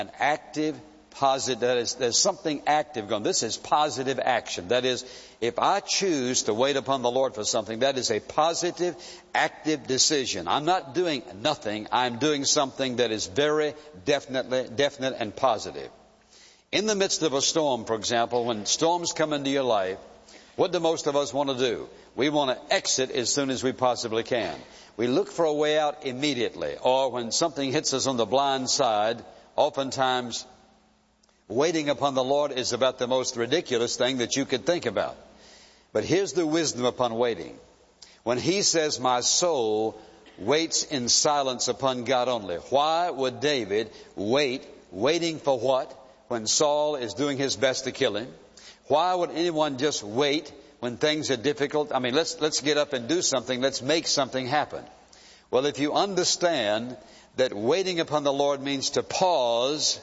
an active, positive, that is, there's something active going. This is positive action. That is, if I choose to wait upon the Lord for something, that is a positive, active decision. I'm not doing nothing. I'm doing something that is very definite and positive. In the midst of a storm, for example, when storms come into your life, what do most of us want to do? We want to exit as soon as we possibly can. We look for a way out immediately. Or when something hits us on the blind side, oftentimes waiting upon the Lord is about the most ridiculous thing that you could think about. But here's the wisdom upon waiting. When he says, my soul waits in silence upon God only. Why would David waiting for what? When Saul is doing his best to kill him. Why would anyone just wait when things are difficult? I mean, let's get up and do something. Let's make something happen. Well, if you understand that waiting upon the Lord means to pause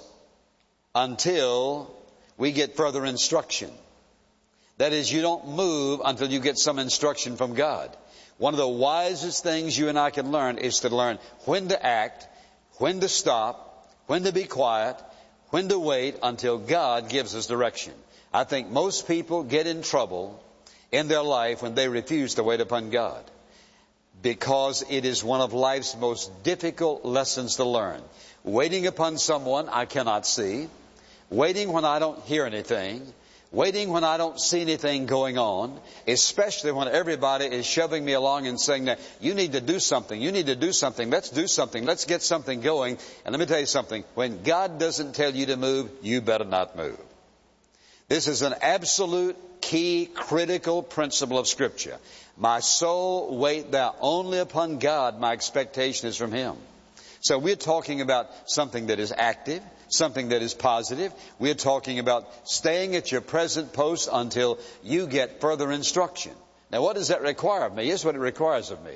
until we get further instruction. That is, you don't move until you get some instruction from God. One of the wisest things you and I can learn is to learn when to act, when to stop, when to be quiet, when to wait until God gives us direction. I think most people get in trouble in their life when they refuse to wait upon God, because it is one of life's most difficult lessons to learn. Waiting upon someone I cannot see, waiting when I don't hear anything, waiting when I don't see anything going on, especially when everybody is shoving me along and saying that you need to do something, you need to do something, let's do something, let's get something going. And let me tell you something, when God doesn't tell you to move, you better not move. This is an absolute key, critical principle of Scripture. My soul, wait thou only upon God, my expectation is from Him. So we're talking about something that is active, something that is positive. We're talking about staying at your present post until you get further instruction. Now, what does that require of me? Here's what it requires of me.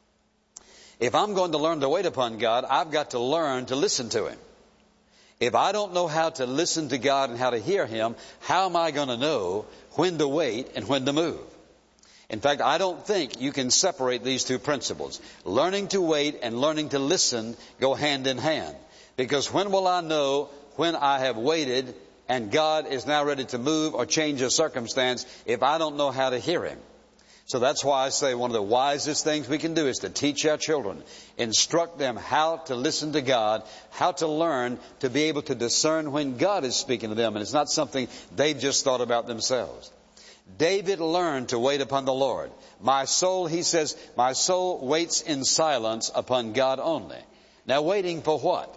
If I'm going to learn to wait upon God, I've got to learn to listen to Him. If I don't know how to listen to God and how to hear Him, how am I going to know when to wait and when to move? In fact, I don't think you can separate these two principles. Learning to wait and learning to listen go hand in hand. Because when will I know when I have waited and God is now ready to move or change a circumstance if I don't know how to hear Him? So that's why I say one of the wisest things we can do is to teach our children, instruct them how to listen to God, how to learn to be able to discern when God is speaking to them, and it's not something they've just thought about themselves. David learned to wait upon the Lord. My soul, he says, my soul waits in silence upon God only. Now, waiting for what?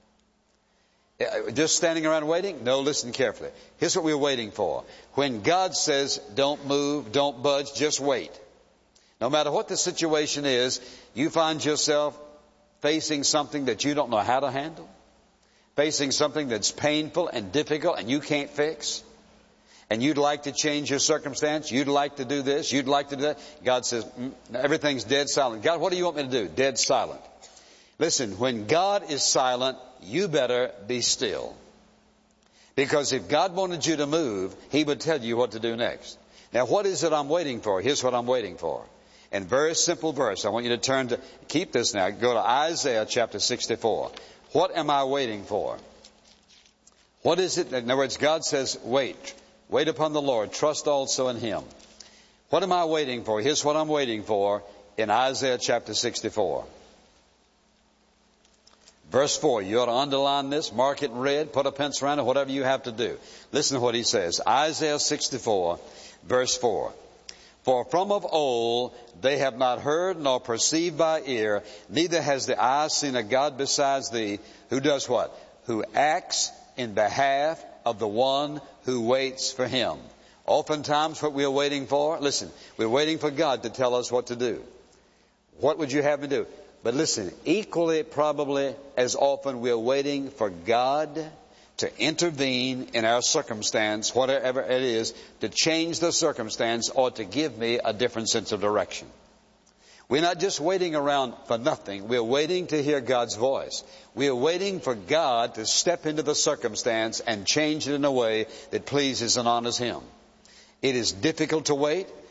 Just standing around waiting? No, listen carefully. Here's what we're waiting for. When God says, don't move, don't budge, just wait. No matter what the situation is, you find yourself facing something that you don't know how to handle, facing something that's painful and difficult and you can't fix, and you'd like to change your circumstance, you'd like to do this, you'd like to do that. God says, everything's dead silent. God, what do you want me to do? Dead silent. Listen, when God is silent, you better be still. Because if God wanted you to move, He would tell you what to do next. Now, what is it I'm waiting for? Here's what I'm waiting for. In very simple verse, I want you to turn to, keep this now, go to Isaiah chapter 64. What am I waiting for? What is it? In other words, God says, wait. Wait upon the Lord. Trust also in Him. What am I waiting for? Here's what I'm waiting for in Isaiah chapter 64. Verse 4, you ought to underline this, mark it in red, put a pencil around it, whatever you have to do. Listen to what he says. Isaiah 64, verse 4. For from of old they have not heard nor perceived by ear, neither has the eye seen a God besides thee, who does what? Who acts in behalf of the one who waits for Him. Oftentimes what we're waiting for, listen, we're waiting for God to tell us what to do. What would you have me do? But listen, equally probably as often we're waiting for God to intervene in our circumstance, whatever it is, to change the circumstance or to give me a different sense of direction. We're not just waiting around for nothing. We're waiting to hear God's voice. We're waiting for God to step into the circumstance and change it in a way that pleases and honors Him. It is difficult to wait.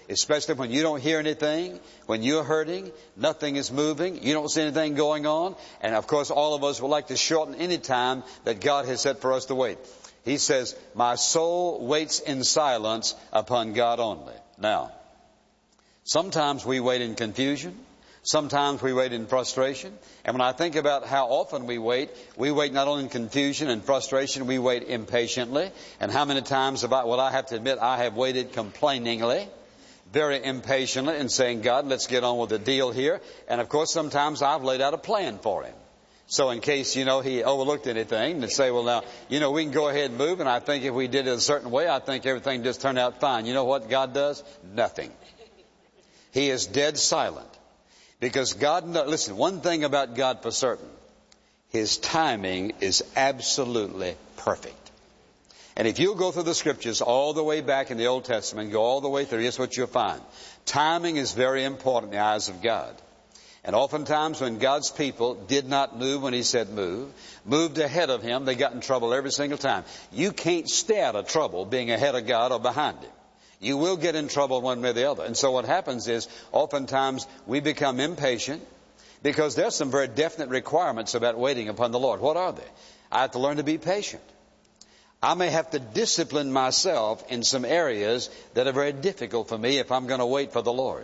especially when you don't hear anything, when you're hurting, nothing is moving, you don't see anything going on. And of course, all of us would like to shorten any time that God has set for us to wait. He says, my soul waits in silence upon God only. Now, sometimes we wait in confusion. Sometimes we wait in frustration. And when I think about how often we wait not only in confusion and frustration, we wait impatiently. And how many times I have to admit, I have waited complainingly, very impatiently, and saying, God, let's get on with the deal here. And of course, sometimes I've laid out a plan for him. So in case, he overlooked anything, to say, well, now, we can go ahead and move. And I think if we did it a certain way, I think everything just turned out fine. You know what God does? Nothing. He is dead silent. Because listen, one thing about God for certain, His timing is absolutely perfect. And if you'll go through the Scriptures all the way back in the Old Testament, go all the way through, here's what you'll find. Timing is very important in the eyes of God. And oftentimes when God's people did not move when He said move, moved ahead of Him, they got in trouble every single time. You can't stay out of trouble being ahead of God or behind Him. You will get in trouble one way or the other. And so what happens is, oftentimes we become impatient because there's some very definite requirements about waiting upon the Lord. What are they? I have to learn to be patient. I may have to discipline myself in some areas that are very difficult for me if I'm going to wait for the Lord.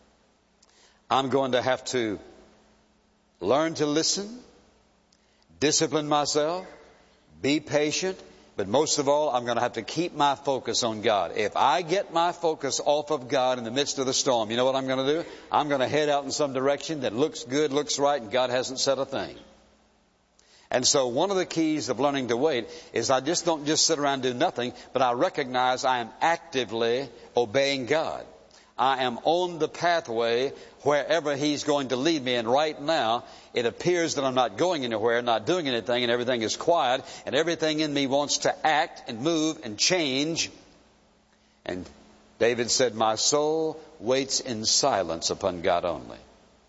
I'm going to have to learn to listen, discipline myself, be patient, but most of all, I'm going to have to keep my focus on God. If I get my focus off of God in the midst of the storm, you know what I'm going to do? I'm going to head out in some direction that looks good, looks right, and God hasn't said a thing. And so one of the keys of learning to wait is I just don't just sit around and do nothing, but I recognize I am actively obeying God. I am on the pathway wherever He's going to lead me. And right now, it appears that I'm not going anywhere, not doing anything, and everything is quiet, and everything in me wants to act and move and change. And David said, my soul waits in silence upon God only.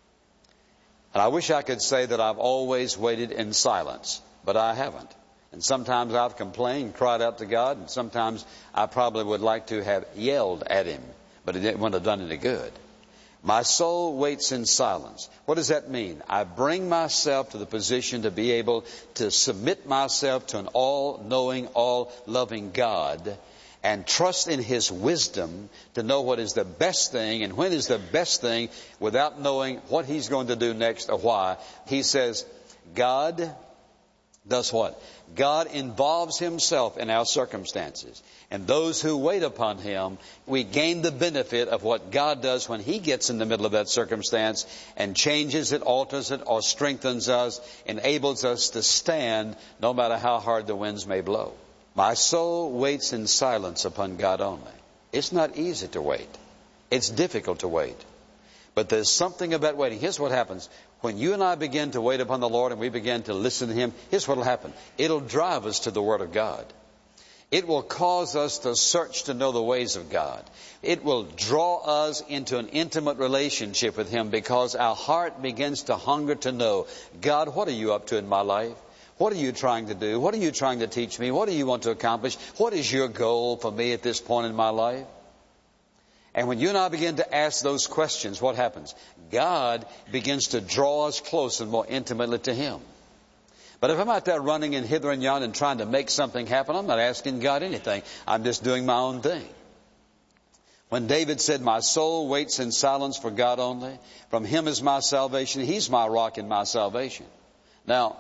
And I wish I could say that I've always waited in silence, but I haven't. And sometimes I've complained, cried out to God, and sometimes I probably would like to have yelled at Him, but it wouldn't have done any good. My soul waits in silence. What does that mean? I bring myself to the position to be able to submit myself to an all-knowing, all-loving God and trust in His wisdom to know what is the best thing and when is the best thing without knowing what He's going to do next or why. He says, God does what? God involves Himself in our circumstances. And those who wait upon Him, we gain the benefit of what God does when He gets in the middle of that circumstance and changes it, alters it, or strengthens us, enables us to stand no matter how hard the winds may blow. My soul waits in silence upon God only. It's not easy to wait. It's difficult to wait. But there's something about waiting. Here's what happens. When you and I begin to wait upon the Lord and we begin to listen to Him, here's what will happen. It'll drive us to the Word of God. It will cause us to search to know the ways of God. It will draw us into an intimate relationship with Him because our heart begins to hunger to know, God, what are you up to in my life? What are you trying to do? What are you trying to teach me? What do you want to accomplish? What is your goal for me at this point in my life? And when you and I begin to ask those questions, what happens? God begins to draw us close and more intimately to Him. But if I'm out there running in hither and yon and trying to make something happen, I'm not asking God anything. I'm just doing my own thing. When David said, my soul waits in silence for God only, from Him is my salvation, He's my rock and my salvation. Now,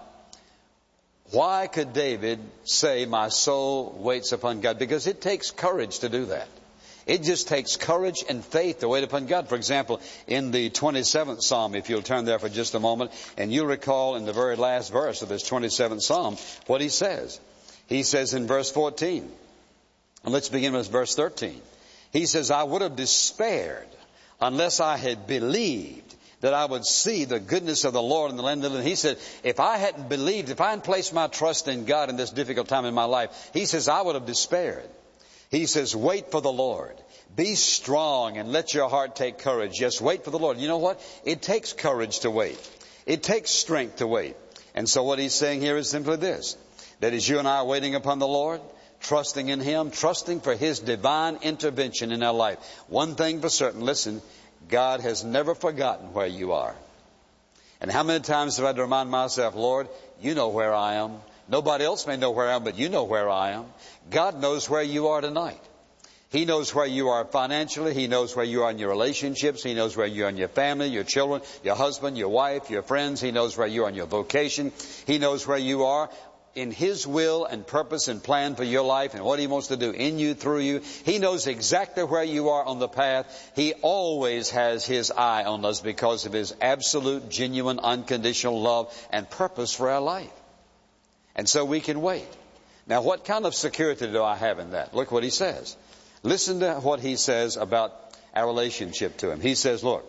why could David say, my soul waits upon God? Because it takes courage to do that. It just takes courage and faith to wait upon God. For example, in the 27th Psalm, if you'll turn there for just a moment, and you'll recall in the very last verse of this 27th Psalm what he says. He says in verse 14, and let's begin with verse 13. He says, I would have despaired unless I had believed that I would see the goodness of the Lord in the land of the living. He said, if I hadn't believed, if I hadn't placed my trust in God in this difficult time in my life, he says, I would have despaired. He says, wait for the Lord. Be strong and let your heart take courage. Yes, wait for the Lord. You know what? It takes courage to wait. It takes strength to wait. And so what he's saying here is simply this, that as you and I are waiting upon the Lord, trusting in Him, trusting for His divine intervention in our life. One thing for certain, listen, God has never forgotten where you are. And how many times have I had to remind myself, Lord, you know where I am. Nobody else may know where I am, but you know where I am. God knows where you are tonight. He knows where you are financially. He knows where you are in your relationships. He knows where you are in your family, your children, your husband, your wife, your friends. He knows where you are in your vocation. He knows where you are in His will and purpose and plan for your life and what He wants to do in you, through you. He knows exactly where you are on the path. He always has His eye on us because of His absolute, genuine, unconditional love and purpose for our life. And so we can wait. Now, what kind of security do I have in that? Look what He says. Listen to what He says about our relationship to Him. He says, look,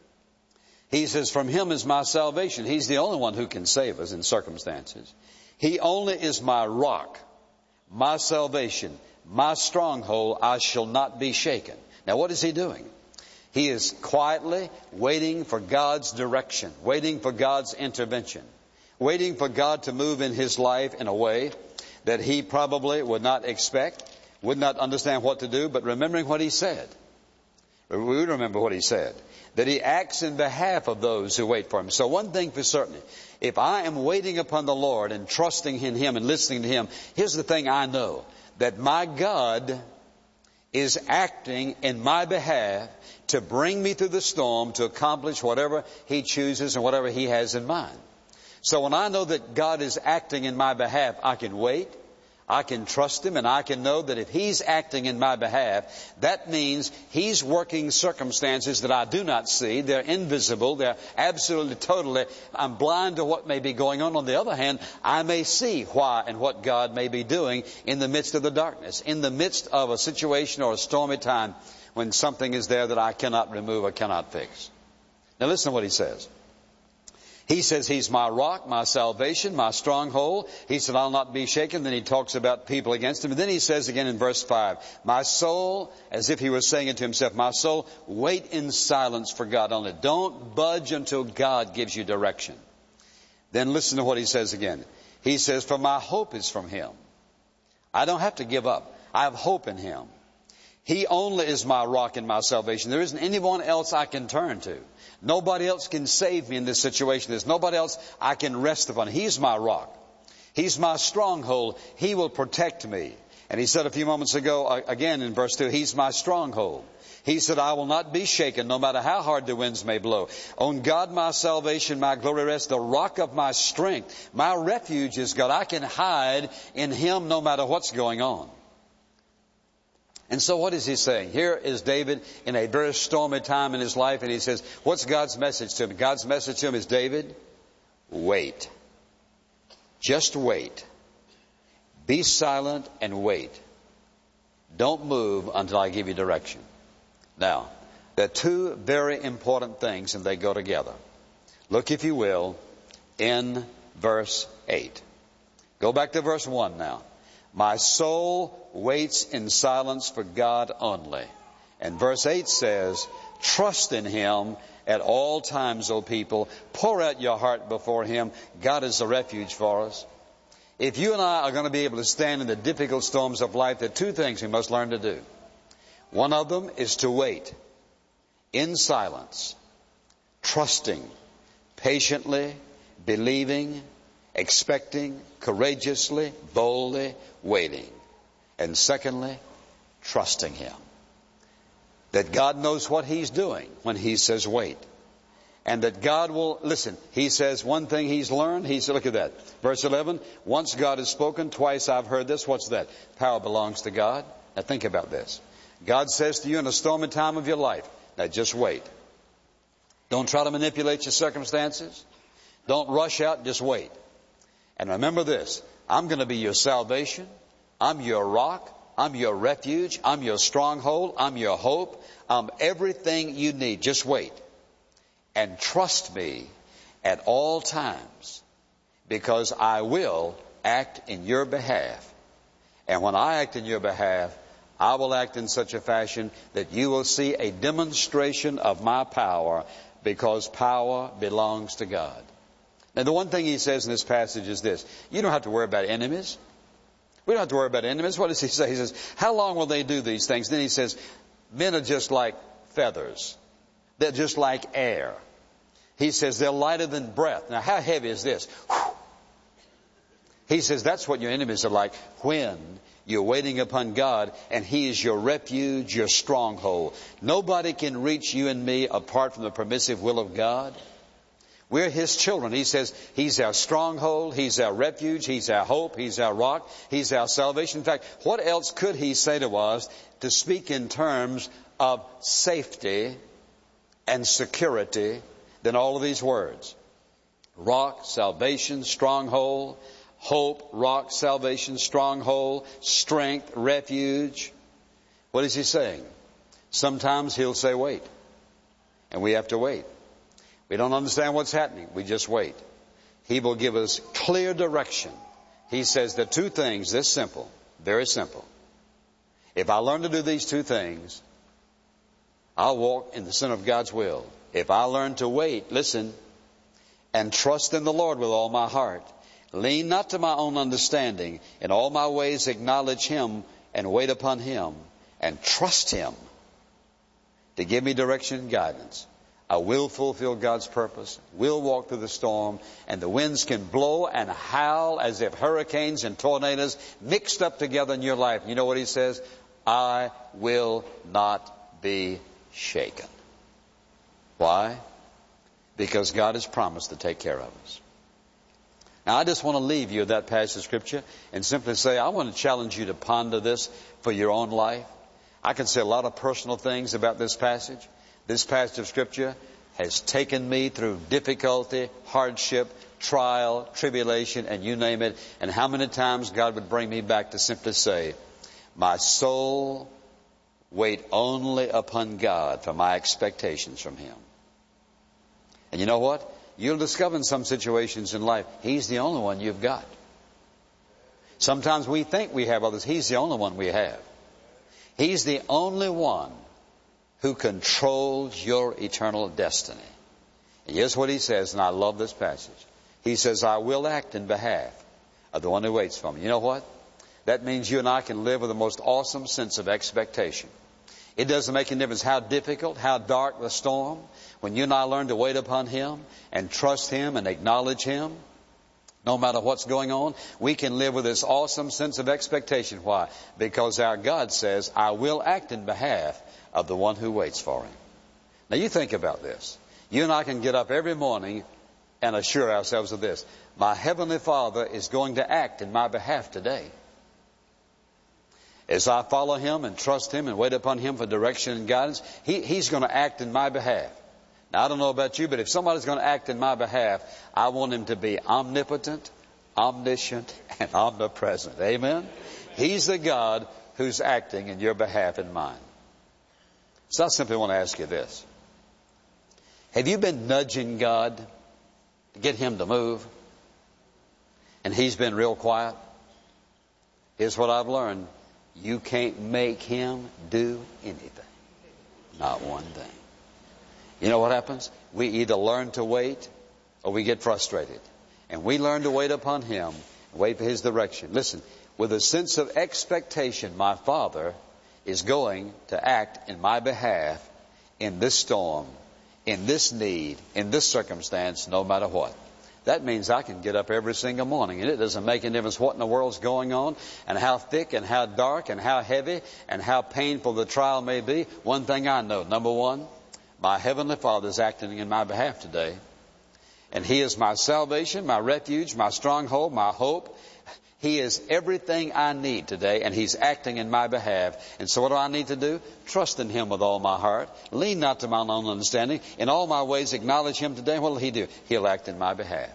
He says, from Him is my salvation. He's the only one who can save us in circumstances. He only is my rock, my salvation, my stronghold. I shall not be shaken. Now, what is He doing? He is quietly waiting for God's direction, waiting for God's intervention, waiting for God to move in his life in a way that he probably would not expect, would not understand what to do, but remembering what He said. We remember what He said, that He acts in behalf of those who wait for Him. So one thing for certain, if I am waiting upon the Lord and trusting in Him and listening to Him, here's the thing I know, that my God is acting in my behalf to bring me through the storm to accomplish whatever He chooses and whatever He has in mind. So when I know that God is acting in my behalf, I can wait, I can trust Him, and I can know that if He's acting in my behalf, that means He's working circumstances that I do not see. They're invisible. They're absolutely, totally, I'm blind to what may be going on. On the other hand, I may see why and what God may be doing in the midst of the darkness, in the midst of a situation or a stormy time when something is there that I cannot remove or cannot fix. Now listen to what He says. He says He's my rock, my salvation, my stronghold. He said, I'll not be shaken. Then He talks about people against Him. And then He says again in verse 5, my soul, as if He was saying it to Himself, my soul, wait in silence for God only. Don't budge until God gives you direction. Then listen to what He says again. He says, for my hope is from Him. I don't have to give up. I have hope in Him. He only is my rock and my salvation. There isn't anyone else I can turn to. Nobody else can save me in this situation. There's nobody else I can rest upon. He's my rock. He's my stronghold. He will protect me. And He said a few moments ago, again in verse 2, He's my stronghold. He said, I will not be shaken no matter how hard the winds may blow. On God my salvation, my glory rests, the rock of my strength. My refuge is God. I can hide in Him no matter what's going on. And so what is he saying? Here is David in a very stormy time in his life, and he says, what's God's message to him? God's message to him is, David, wait. Just wait. Be silent and wait. Don't move until I give you direction. Now, there are two very important things, and they go together. Look, if you will, in verse 8. Go back to verse 1 now. My soul waits in silence for God only. And verse 8 says, trust in Him at all times, O people. Pour out your heart before Him. God is a refuge for us. If you and I are going to be able to stand in the difficult storms of life, there are two things we must learn to do. One of them is to wait in silence, trusting, patiently, believing, expecting, courageously, boldly, waiting. And secondly, trusting Him. That God knows what He's doing when He says wait. And that God will, listen, He says one thing He's learned. He said, look at that. Verse 11, once God has spoken, twice I've heard this. What's that? Power belongs to God. Now think about this. God says to you in a stormy time of your life, now just wait. Don't try to manipulate your circumstances. Don't rush out, just wait. And remember this, I'm going to be your salvation. I'm your rock. I'm your refuge. I'm your stronghold. I'm your hope. I'm everything you need. Just wait. And trust me at all times, because I will act in your behalf. And when I act in your behalf, I will act in such a fashion that you will see a demonstration of my power, because power belongs to God. Now, the one thing he says in this passage is this. You don't have to worry about enemies. We don't have to worry about enemies. What does he say? He says, how long will they do these things? Then he says, men are just like feathers. They're just like air. He says, they're lighter than breath. Now, how heavy is this? He says, that's what your enemies are like when you're waiting upon God and He is your refuge, your stronghold. Nobody can reach you and me apart from the permissive will of God. We're His children. He says He's our stronghold, He's our refuge, He's our hope, He's our rock, He's our salvation. In fact, what else could He say to us to speak in terms of safety and security than all of these words? Rock, salvation, stronghold, hope, rock, salvation, stronghold, strength, refuge. What is He saying? Sometimes He'll say wait. And we have to wait. We don't understand what's happening. We just wait. He will give us clear direction. He says the two things, this simple, very simple. If I learn to do these two things, I'll walk in the center of God's will. If I learn to wait, listen, and trust in the Lord with all my heart, lean not to my own understanding, in all my ways acknowledge Him and wait upon Him and trust Him to give me direction and guidance, I will fulfill God's purpose, will walk through the storm, and the winds can blow and howl as if hurricanes and tornadoes mixed up together in your life. You know what He says? I will not be shaken. Why? Because God has promised to take care of us. Now, I just want to leave you with that passage of Scripture and simply say, I want to challenge you to ponder this for your own life. I can say a lot of personal things about this passage. This passage of Scripture has taken me through difficulty, hardship, trial, tribulation, and you name it. And how many times God would bring me back to simply say, my soul, wait only upon God for my expectations from Him. And you know what? You'll discover in some situations in life, He's the only one you've got. Sometimes we think we have others. He's the only one we have. He's the only one who controls your eternal destiny. And here's what He says, and I love this passage. He says, I will act in behalf of the one who waits for me. You know what? That means you and I can live with the most awesome sense of expectation. It doesn't make any difference how difficult, how dark the storm. When you and I learn to wait upon Him and trust Him and acknowledge Him, no matter what's going on, we can live with this awesome sense of expectation. Why? Because our God says, I will act in behalf of the one who waits for Him. Now you think about this. You and I can get up every morning and assure ourselves of this. My Heavenly Father is going to act in my behalf today. As I follow Him and trust Him and wait upon Him for direction and guidance, He's going to act in my behalf. Now, I don't know about you, but if somebody's going to act in my behalf, I want Him to be omnipotent, omniscient, and omnipresent. Amen? He's the God who's acting in your behalf and mine. So I simply want to ask you this. Have you been nudging God to get Him to move? And He's been real quiet? Here's what I've learned. You can't make Him do anything. Not one thing. You know what happens? We either learn to wait or we get frustrated. And we learn to wait upon Him and wait for His direction. Listen, with a sense of expectation, my Father is going to act in my behalf in this storm, in this need, in this circumstance, no matter what. That means I can get up every single morning, and it doesn't make any difference what in the world's going on and how thick and how dark and how heavy and how painful the trial may be. One thing I know, number one, my Heavenly Father is acting in my behalf today. And He is my salvation, my refuge, my stronghold, my hope. He is everything I need today, and He's acting in my behalf. And so what do I need to do? Trust in Him with all my heart. Lean not to my own understanding. In all my ways acknowledge Him today. What will He do? He'll act in my behalf.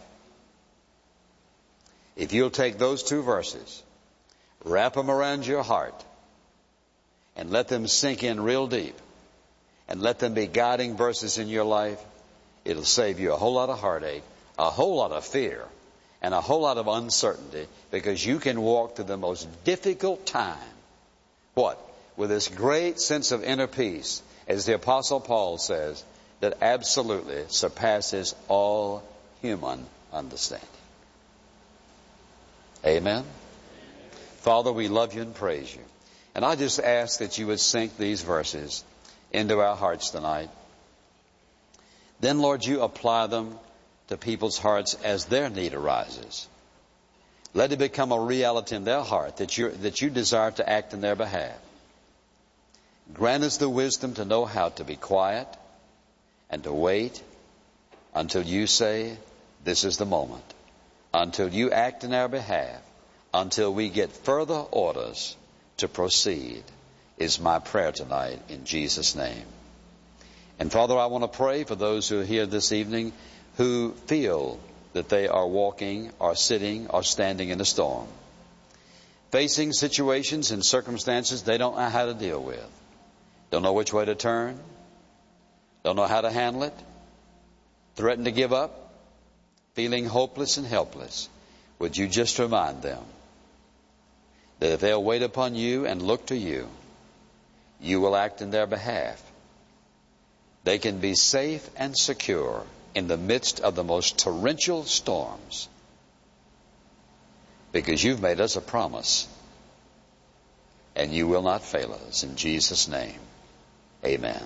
If you'll take those two verses, wrap them around your heart, and let them sink in real deep, and let them be guiding verses in your life, it'll save you a whole lot of heartache, a whole lot of fear, and a whole lot of uncertainty, because you can walk through the most difficult time. What? With this great sense of inner peace, as the Apostle Paul says, that absolutely surpasses all human understanding. Amen? Father, we love you and praise you. And I just ask that you would sink these verses into our hearts tonight. Then, Lord, you apply them to people's hearts as their need arises. Let it become a reality in their heart that you desire to act in their behalf. Grant us the wisdom to know how to be quiet and to wait until you say, this is the moment. Until you act in our behalf. Until we get further orders to proceed is my prayer tonight in Jesus' name. And Father, I want to pray for those who are here this evening who feel that they are walking or sitting or standing in a storm. Facing situations and circumstances they don't know how to deal with. Don't know which way to turn. Don't know how to handle it. Threaten to give up. Feeling hopeless and helpless. Would you just remind them that if they'll wait upon you and look to you, you will act in their behalf. They can be safe and secure in the midst of the most torrential storms because you've made us a promise and you will not fail us. In Jesus' name, amen.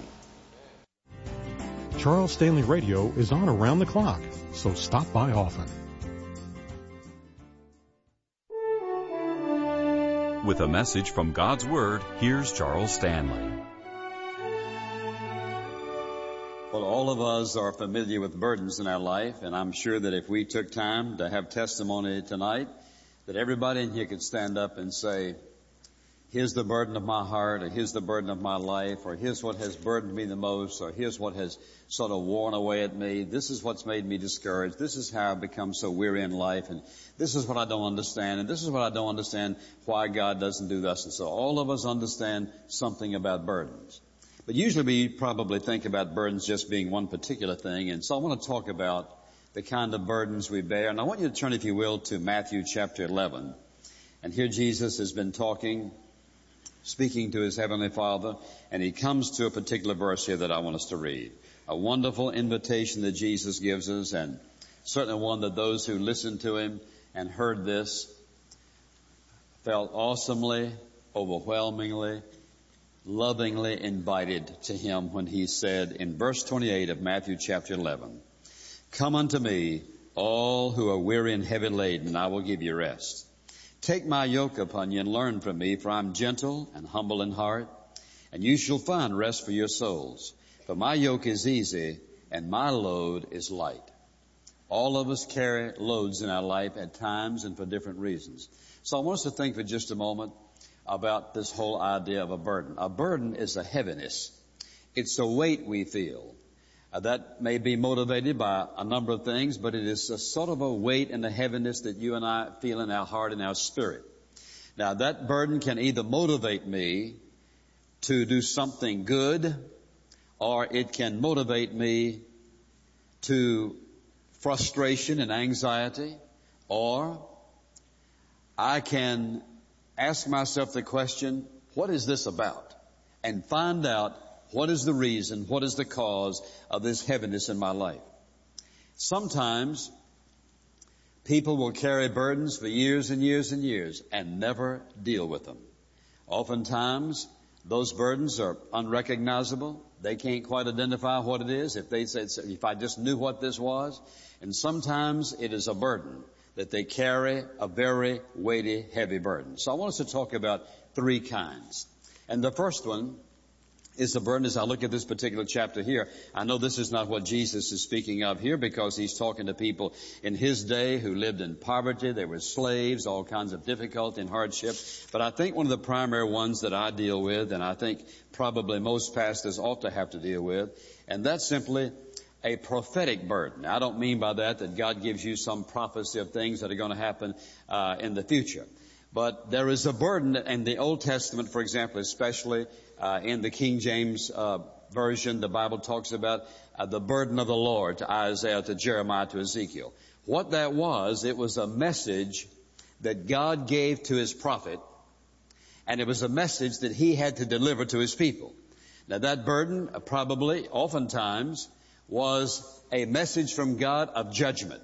Charles Stanley Radio is on around the clock, so stop by often. With a message from God's Word, here's Charles Stanley. Well, all of us are familiar with burdens in our life, and I'm sure that if we took time to have testimony tonight, that everybody in here could stand up and say, here's the burden of my heart, or here's the burden of my life, or here's what has burdened me the most, or here's what has sort of worn away at me. This is what's made me discouraged. This is how I've become so weary in life, and this is what I don't understand, and this is what I don't understand why God doesn't do this. And so all of us understand something about burdens. But usually we probably think about burdens just being one particular thing, and so I want to talk about the kind of burdens we bear. And I want you to turn, if you will, to Matthew chapter 11. And here Jesus has been speaking to his Heavenly Father, and he comes to a particular verse here that I want us to read. A wonderful invitation that Jesus gives us, and certainly one that those who listened to him and heard this felt awesomely, overwhelmingly, lovingly invited to him when he said in verse 28 of Matthew chapter 11, come unto me, all who are weary and heavy laden, and I will give you rest. Take my yoke upon you and learn from me, for I am gentle and humble in heart, and you shall find rest for your souls. For my yoke is easy and my load is light. All of us carry loads in our life at times and for different reasons. So I want us to think for just a moment about this whole idea of a burden. A burden is a heaviness. It's a weight we feel. That may be motivated by a number of things, but it is a sort of a weight and a heaviness that you and I feel in our heart and our spirit. Now, that burden can either motivate me to do something good, or it can motivate me to frustration and anxiety, or I can ask myself the question, what is this about? And find out what is the reason, what is the cause of this heaviness in my life. Sometimes people will carry burdens for years and years and years and never deal with them. Oftentimes, those burdens are unrecognizable. They can't quite identify what it is. If they said, if I just knew what this was. And sometimes it is a burden that they carry, a very weighty, heavy burden. So I want us to talk about three kinds. And the first one is the burden. As I look at this particular chapter here, I know this is not what Jesus is speaking of here, because he's talking to people in his day who lived in poverty. They were slaves, all kinds of difficulty and hardship. But I think one of the primary ones that I deal with, and I think probably most pastors ought to have to deal with, and that's simply a prophetic burden. Now, I don't mean by that God gives you some prophecy of things that are going to happen in the future. But there is a burden in the Old Testament, for example, especially in the King James Version, the Bible talks about the burden of the Lord to Isaiah, to Jeremiah, to Ezekiel. What that was, it was a message that God gave to his prophet, and it was a message that he had to deliver to his people. Now, that burden probably, oftentimes, was a message from God of judgment,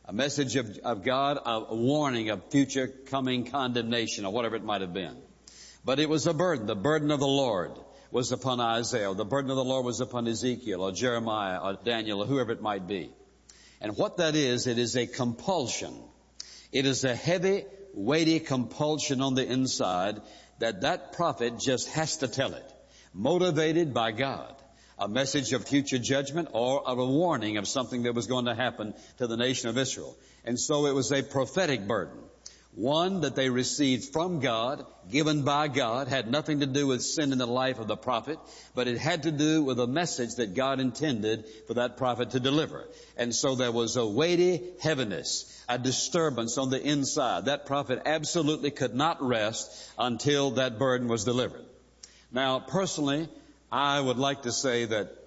A message of God, a warning of future coming condemnation or whatever it might have been. But it was a burden. The burden of the Lord was upon Isaiah. The burden of the Lord was upon Ezekiel or Jeremiah or Daniel or whoever it might be. And what that is, it is a compulsion. It is a heavy, weighty compulsion on the inside that prophet just has to tell it, motivated by God. A message of future judgment or of a warning of something that was going to happen to the nation of Israel. And so it was a prophetic burden. One that they received from God, given by God, had nothing to do with sin in the life of the prophet, but it had to do with a message that God intended for that prophet to deliver. And so there was a weighty heaviness, a disturbance on the inside. That prophet absolutely could not rest until that burden was delivered. Now, personally, I would like to say that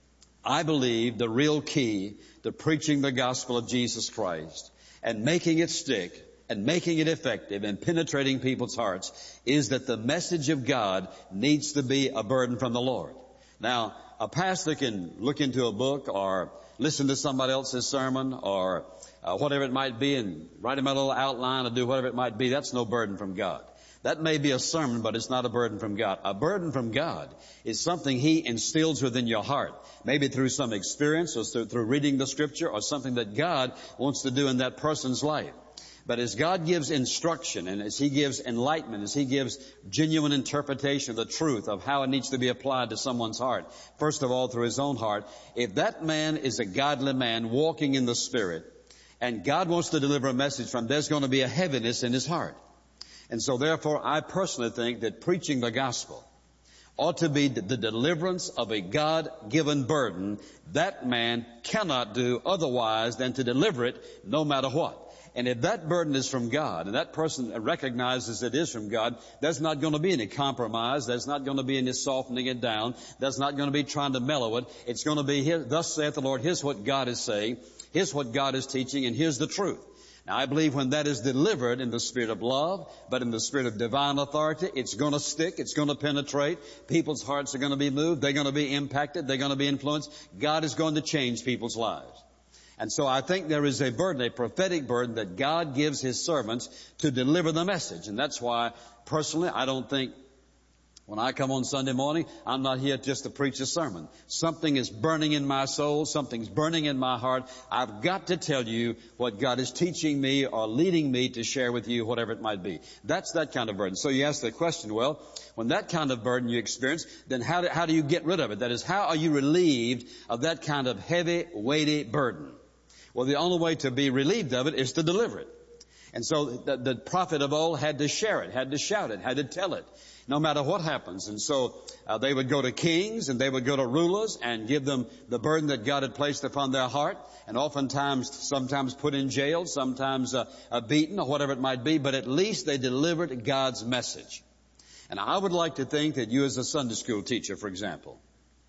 I believe the real key to preaching the gospel of Jesus Christ and making it stick and making it effective and penetrating people's hearts is that the message of God needs to be a burden from the Lord. Now, a pastor can look into a book or listen to somebody else's sermon or whatever it might be and write him a little outline or do whatever it might be. That's no burden from God. That may be a sermon, but it's not a burden from God. A burden from God is something He instills within your heart, maybe through some experience or through reading the Scripture or something that God wants to do in that person's life. But as God gives instruction and as He gives enlightenment, as He gives genuine interpretation of the truth of how it needs to be applied to someone's heart, first of all through his own heart, if that man is a godly man walking in the Spirit and God wants to deliver a message from him, there's going to be a heaviness in his heart. And so therefore, I personally think that preaching the gospel ought to be the deliverance of a God-given burden. That man cannot do otherwise than to deliver it no matter what. And if that burden is from God, and that person recognizes it is from God, there's not going to be any compromise. There's not going to be any softening it down. There's not going to be trying to mellow it. It's going to be, thus saith the Lord, here's what God is saying, here's what God is teaching, and here's the truth. Now, I believe when that is delivered in the spirit of love, but in the spirit of divine authority, it's going to stick, it's going to penetrate. People's hearts are going to be moved. They're going to be impacted. They're going to be influenced. God is going to change people's lives. And so I think there is a burden, a prophetic burden that God gives His servants to deliver the message. And that's why, personally, I don't think when I come on Sunday morning, I'm not here just to preach a sermon. Something is burning in my soul. Something's burning in my heart. I've got to tell you what God is teaching me or leading me to share with you, whatever it might be. That's that kind of burden. So you ask the question, well, when that kind of burden you experience, then how do you get rid of it? That is, how are you relieved of that kind of heavy, weighty burden? Well, the only way to be relieved of it is to deliver it. And so the prophet of old had to share it, had to shout it, had to tell it, no matter what happens. And so they would go to kings and they would go to rulers and give them the burden that God had placed upon their heart, and sometimes put in jail, sometimes beaten or whatever it might be, but at least they delivered God's message. And I would like to think that you as a Sunday school teacher, for example,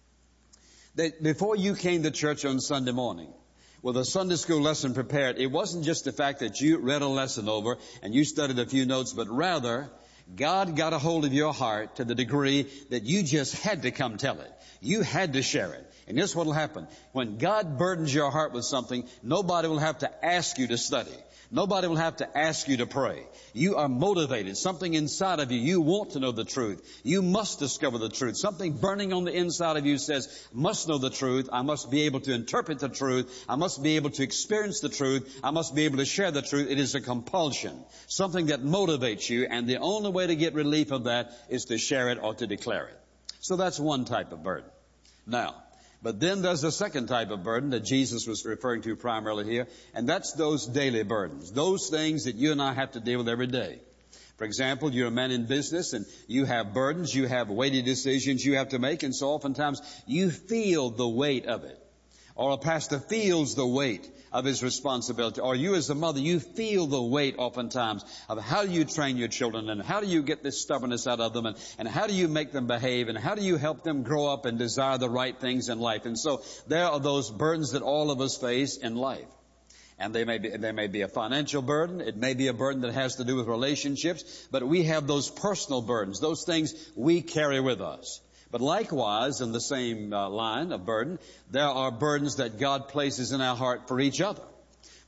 that before you came to church on Sunday morning, with a Sunday school lesson prepared, it wasn't just the fact that you read a lesson over and you studied a few notes, but rather God got a hold of your heart to the degree that you just had to come tell it. You had to share it. And here's what will happen. When God burdens your heart with something, nobody will have to ask you to study. Nobody will have to ask you to pray. You are motivated. Something inside of you, you want to know the truth. You must discover the truth. Something burning on the inside of you says, must know the truth. I must be able to interpret the truth. I must be able to experience the truth. I must be able to share the truth. It is a compulsion. Something that motivates you, and the only way to get relief of that is to share it or to declare it. So that's one type of burden. Now, but then there's a second type of burden that Jesus was referring to primarily here, and that's those daily burdens, those things that you and I have to deal with every day. For example, you're a man in business and you have burdens, you have weighty decisions you have to make, and so oftentimes you feel the weight of it. Or a pastor feels the weight of his responsibility. Or you as a mother, you feel the weight oftentimes of how you train your children and how do you get this stubbornness out of them and how do you make them behave and how do you help them grow up and desire the right things in life. And so there are those burdens that all of us face in life. And they may be a financial burden. It may be a burden that has to do with relationships. But we have those personal burdens, those things we carry with us. But likewise, in the same line of burden, there are burdens that God places in our heart for each other.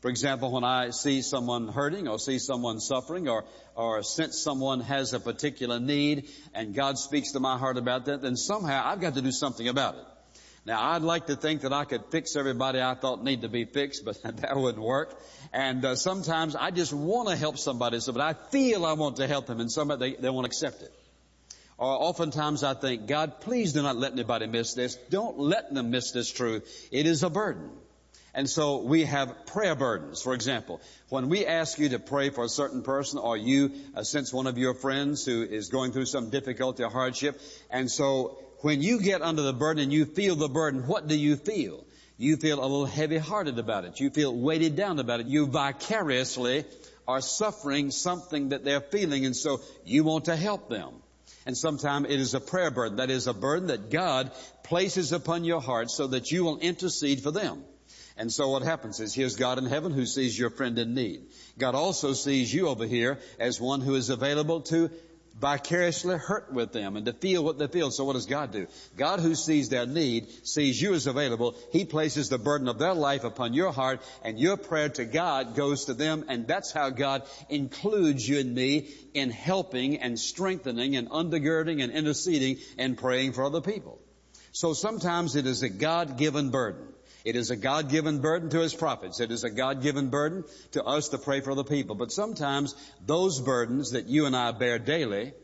For example, when I see someone hurting or see someone suffering or sense someone has a particular need and God speaks to my heart about that, then somehow I've got to do something about it. Now, I'd like to think that I could fix everybody I thought need to be fixed, but that wouldn't work. And sometimes I just want to help somebody, but I feel I want to help them, and somebody they won't accept it. Or oftentimes I think, God, please do not let anybody miss this. Don't let them miss this truth. It is a burden. And so we have prayer burdens. For example, when we ask you to pray for a certain person, or you sense one of your friends who is going through some difficulty or hardship, and so when you get under the burden and you feel the burden, what do you feel? You feel a little heavy-hearted about it. You feel weighted down about it. You vicariously are suffering something that they're feeling, and so you want to help them. And sometimes it is a prayer burden. That is a burden that God places upon your heart so that you will intercede for them. And so what happens is, here's God in heaven who sees your friend in need. God also sees you over here as one who is available to vicariously hurt with them and to feel what they feel. So what does God do? God, who sees their need, sees you as available. He places the burden of their life upon your heart, and your prayer to God goes to them. And that's how God includes you and me in helping and strengthening and undergirding and interceding and praying for other people. So sometimes it is a God-given burden. It is a God-given burden to His prophets. It is a God-given burden to us to pray for other people. But sometimes those burdens that you and I bear daily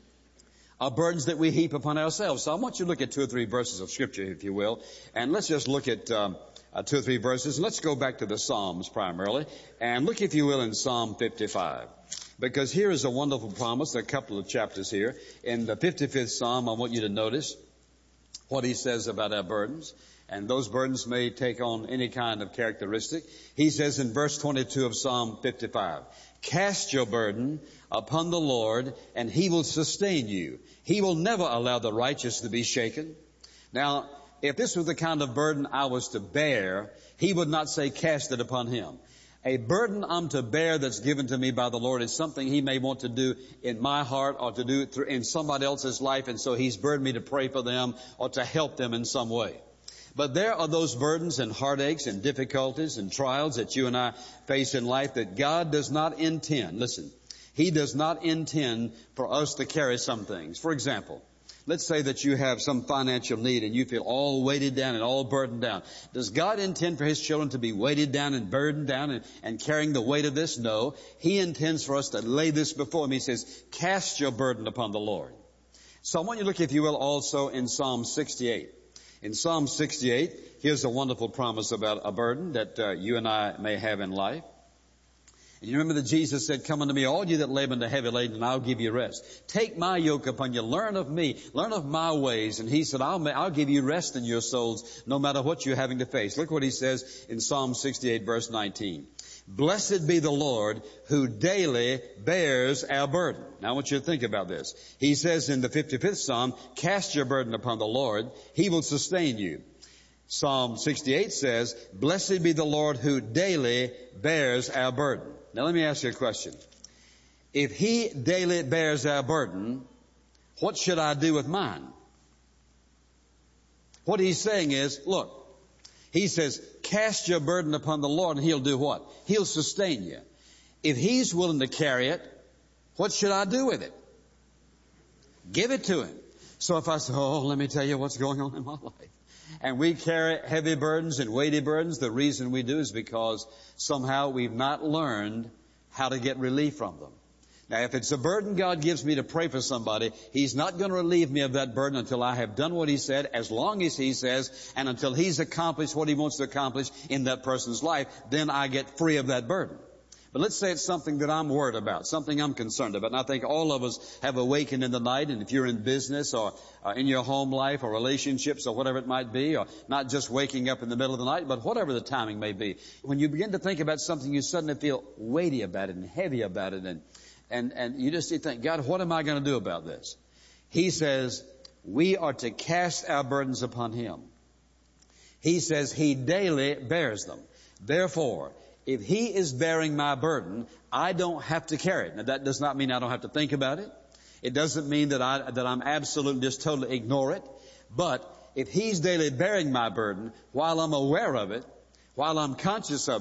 are burdens that we heap upon ourselves. So I want you to look at 2 or 3 verses of Scripture, if you will. And let's just look at 2 or 3 verses. Let's go back to the Psalms primarily. And look, if you will, in Psalm 55. Because here is a wonderful promise, a couple of chapters here. In the 55th Psalm, I want you to notice what he says about our burdens. And those burdens may take on any kind of characteristic. He says in verse 22 of Psalm 55, cast your burden upon the Lord, and He will sustain you. He will never allow the righteous to be shaken. Now, if this was the kind of burden I was to bear, He would not say cast it upon him. A burden I'm to bear that's given to me by the Lord is something He may want to do in my heart or to do in somebody else's life, and so He's burdened me to pray for them or to help them in some way. But there are those burdens and heartaches and difficulties and trials that you and I face in life that God does not intend. Listen, He does not intend for us to carry some things. For example, let's say that you have some financial need and you feel all weighted down and all burdened down. Does God intend for His children to be weighted down and burdened down and carrying the weight of this? No. He intends for us to lay this before Him. He says, cast your burden upon the Lord. So I want you to look, if you will, also in Psalm 68. In Psalm 68, here's a wonderful promise about a burden that you and I may have in life. And you remember that Jesus said, come unto me, all you that labor and are heavy laden, and I'll give you rest. Take my yoke upon you. Learn of me. Learn of my ways. And He said, I'll give you rest in your souls, no matter what you're having to face. Look what He says in Psalm 68, verse 19. Blessed be the Lord who daily bears our burden. Now I want you to think about this. He says in the 55th Psalm, cast your burden upon the Lord. He will sustain you. Psalm 68 says, blessed be the Lord who daily bears our burden. Now let me ask you a question. If He daily bears our burden, what should I do with mine? What He's saying is, look, He says, cast your burden upon the Lord, and He'll do what? He'll sustain you. If He's willing to carry it, what should I do with it? Give it to Him. So if I say, let me tell you what's going on in my life. And we carry heavy burdens and weighty burdens, the reason we do is because somehow we've not learned how to get relief from them. Now, if it's a burden God gives me to pray for somebody, He's not going to relieve me of that burden until I have done what He said, as long as He says, and until He's accomplished what He wants to accomplish in that person's life, then I get free of that burden. But let's say it's something that I'm worried about, something I'm concerned about. And I think all of us have awakened in the night, and if you're in business or in your home life or relationships or whatever it might be, or not just waking up in the middle of the night, but whatever the timing may be, when you begin to think about something, you suddenly feel weighty about it and heavy about it, and you just think, God, what am I going to do about this? He says, we are to cast our burdens upon Him. He says He daily bears them. Therefore, if He is bearing my burden, I don't have to carry it. Now, that does not mean I don't have to think about it. It doesn't mean that I'm absolutely just totally ignore it. But if He's daily bearing my burden, while I'm aware of it, while I'm conscious of it,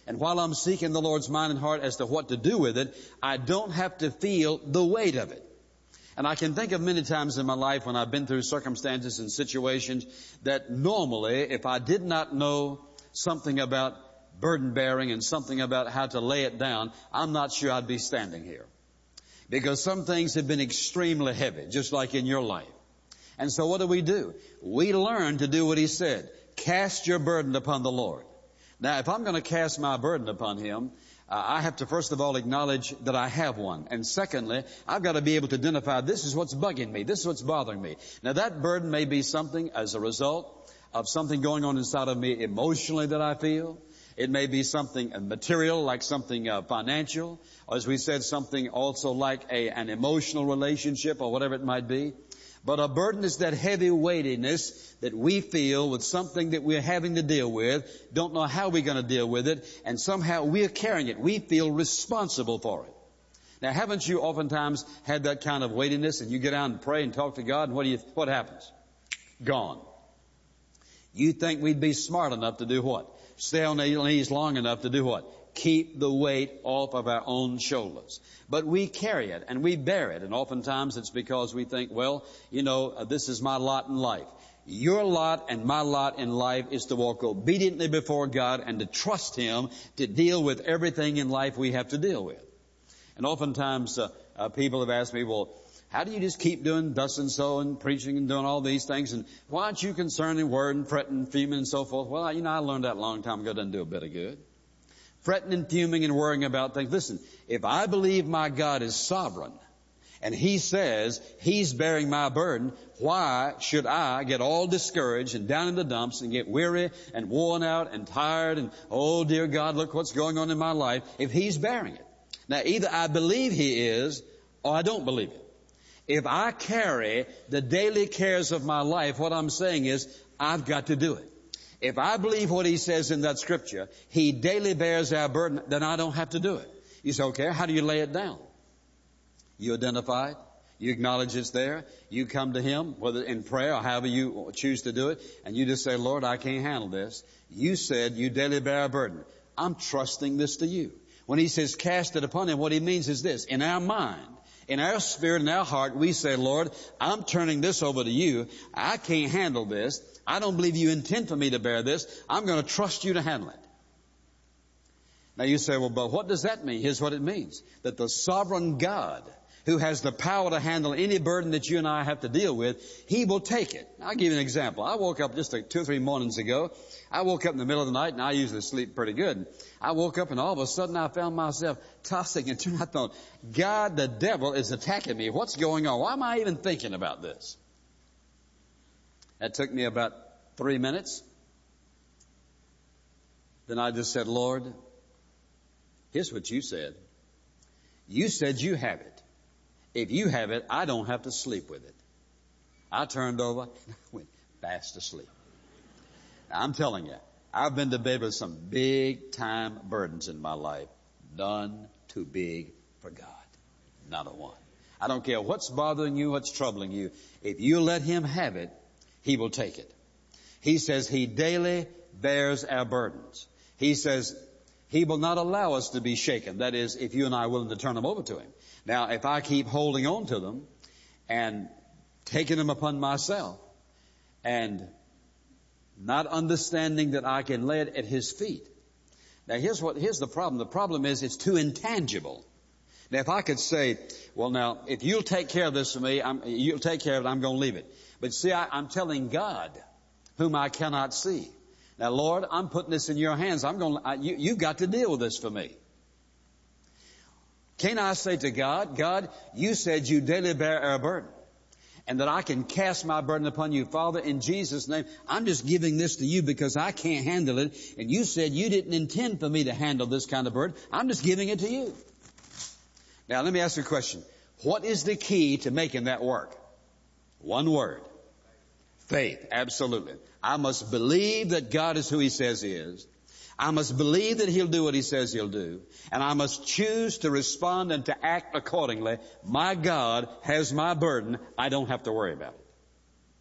And while I'm seeking the Lord's mind and heart as to what to do with it, I don't have to feel the weight of it. And I can think of many times in my life when I've been through circumstances and situations that normally, if I did not know something about burden bearing and something about how to lay it down, I'm not sure I'd be standing here. Because some things have been extremely heavy, just like in your life. And so what do? We learn to do what He said. Cast your burden upon the Lord. Now, if I'm going to cast my burden upon Him, I have to first of all acknowledge that I have one. And secondly, I've got to be able to identify this is what's bugging me. This is what's bothering me. Now, that burden may be something as a result of something going on inside of me emotionally that I feel. It may be something material, like something financial, or as we said, something also like an emotional relationship or whatever it might be. But a burden is that heavy weightiness that we feel with something that we're having to deal with, don't know how we're going to deal with it, and somehow we're carrying it. We feel responsible for it. Now, haven't you oftentimes had that kind of weightiness, and you get out and pray and talk to God, and what happens? Gone. You think we'd be smart enough to do what? Stay on their knees long enough to do what? Keep the weight off of our own shoulders. But we carry it and we bear it. And oftentimes it's because we think, well, this is my lot in life. Your lot and my lot in life is to walk obediently before God and to trust Him to deal with everything in life we have to deal with. And oftentimes people have asked me, well, how do you just keep doing thus and so and preaching and doing all these things? And why aren't you concerned in word and fretting and fuming and so forth? Well, I learned that a long time ago. It doesn't do a bit of good. Fretting and fuming and worrying about things. Listen, if I believe my God is sovereign and He says He's bearing my burden, why should I get all discouraged and down in the dumps and get weary and worn out and tired and, oh dear God, look what's going on in my life if He's bearing it? Now, either I believe He is or I don't believe it. If I carry the daily cares of my life, what I'm saying is I've got to do it. If I believe what He says in that scripture, He daily bears our burden, then I don't have to do it. You say, okay, how do you lay it down? You identify it. You acknowledge it's there. You come to Him, whether in prayer or however you choose to do it, and you just say, Lord, I can't handle this. You said you daily bear a burden. I'm trusting this to You. When He says cast it upon Him, what He means is this. In our mind, in our spirit, in our heart, we say, Lord, I'm turning this over to You. I can't handle this. I don't believe You intend for me to bear this. I'm going to trust You to handle it. Now you say, well, but what does that mean? Here's what it means. That the sovereign God, who has the power to handle any burden that you and I have to deal with, He will take it. I'll give you an example. I woke up just 2 or 3 mornings ago. I woke up in the middle of the night, and I usually sleep pretty good. I woke up, and all of a sudden I found myself tossing and turning. I thought, God, the devil is attacking me. What's going on? Why am I even thinking about this? That took me about 3 minutes. Then I just said, Lord, here's what You said. You said You have it. If You have it, I don't have to sleep with it. I turned over and went fast asleep. Now, I'm telling you, I've been to bed with some big time burdens in my life. None too big for God. Not a one. I don't care what's bothering you, what's troubling you. If you let Him have it, He will take it. He says He daily bears our burdens. He says He will not allow us to be shaken. That is, if you and I are willing to turn them over to Him. Now, if I keep holding on to them and taking them upon myself and not understanding that I can lay it at His feet. Now, here's the problem. The problem is it's too intangible. Now, if I could say, well, now, if you'll take care of this for me, you'll take care of it, I'm going to leave it. But see, I'm telling God, whom I cannot see. Now, Lord, I'm putting this in Your hands. You've got to deal with this for me. Can't I say to God, God, You said You daily bear our burden, and that I can cast my burden upon You. Father, in Jesus' name, I'm just giving this to You because I can't handle it, and You said You didn't intend for me to handle this kind of burden. I'm just giving it to You. Now, let me ask you a question. What is the key to making that work? One word. Faith. Absolutely. I must believe that God is who He says He is. I must believe that He'll do what He says He'll do. And I must choose to respond and to act accordingly. My God has my burden. I don't have to worry about it.